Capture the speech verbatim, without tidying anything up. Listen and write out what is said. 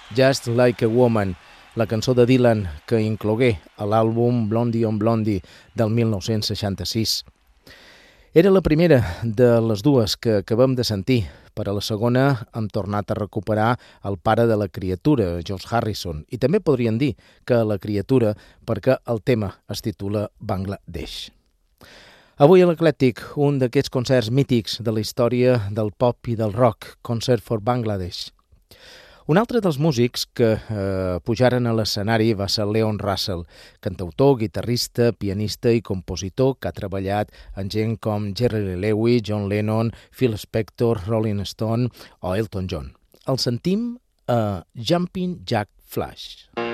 Just Like a Woman, la cançó de Dylan que inclogué a l'àlbum Blondie on Blondie del mil nou-cents seixanta-sis. Era la primera de les dues que acabem de sentir. Per a la segona hem tornat a recuperar el pare de la criatura, George Harrison, i també podrien dir que la criatura perquè el tema es titula Bangladesh. Avui a l'Eclèctic, un d'aquests concerts mítics de la història del pop i del rock, Concert for Bangladesh. Un altre dels músics que eh, pujaren a l'escenari va ser Leon Russell, cantautor, guitarrista, pianista i compositor que ha treballat amb gent com Jerry Lee Lewis, John Lennon, Phil Spector, Rolling Stone o Elton John. El sentim a Jumping Jack Flash.